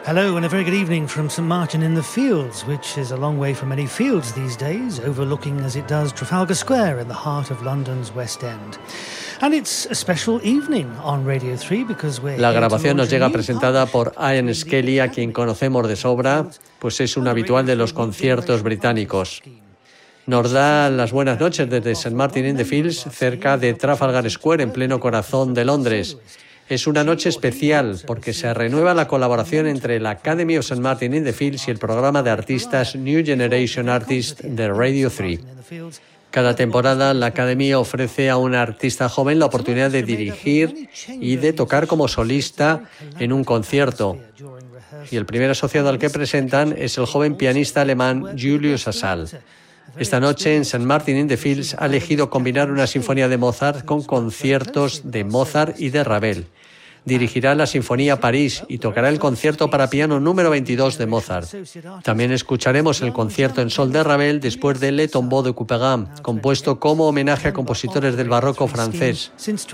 Hello and a very good evening from St Martin-in-the-Fields, which is a long way from any fields these days, overlooking as it does Trafalgar Square in the heart of London's West End. And it's a special evening on Radio 3 because we're La grabación nos llega presentada por Ian Skelly, a quien conocemos de sobra, pues es un habitual de los conciertos británicos. Nos da las buenas noches desde St Martin-in-the-Fields, cerca de Trafalgar Square, en pleno corazón de Londres. Es una noche especial porque se renueva la colaboración entre la Academy of St Martin-in-the-Fields y el programa de artistas New Generation Artists de Radio 3. Cada temporada la Academy ofrece a un artista joven la oportunidad de dirigir y de tocar como solista en un concierto. Y el primer asociado al que presentan es el joven pianista alemán Julius Asal. Esta noche en St Martin-in-the-Fields ha elegido combinar una sinfonía de Mozart con conciertos de Mozart y de Ravel. Dirigirá la Sinfonía París y tocará el concierto para piano número 22 de Mozart. También escucharemos el concierto en sol de Ravel después de Le Tombeau de Couperin, compuesto como homenaje a compositores del barroco francés.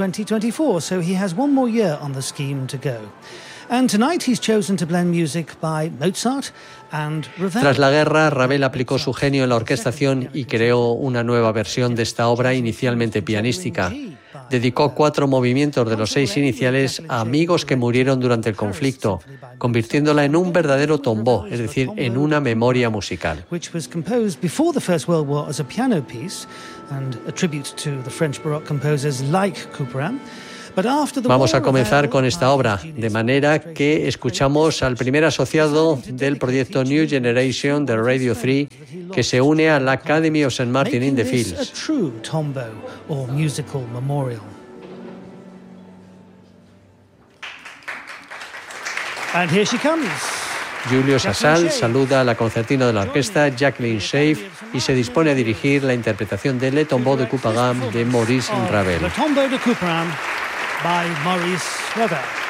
And tonight he's chosen to blend music by Mozart and Ravel. Tras la guerra, Ravel aplicó su genio en la orquestación y creó una nueva versión de esta obra inicialmente pianística. Dedicó 4 movimientos de los 6 iniciales a amigos que murieron durante el conflicto, convirtiéndola en un verdadero tombeau, es decir, en una memoria musical. Which was composed before the First World War as a piano piece and a tribute to the French Baroque composers like Couperin. Vamos a comenzar con esta obra, de manera que escuchamos al primer asociado del proyecto New Generation de Radio 3, que se une a la Academy of St Martin-in-the-Fields. And here she comes. Julius Asal saluda a la concertina de la orquesta Jacqueline Schaef y se dispone a dirigir la interpretación de Le Tombeau de Couperin de Maurice Ravel. Le Tombeau de Couperin by Maurice Ravel.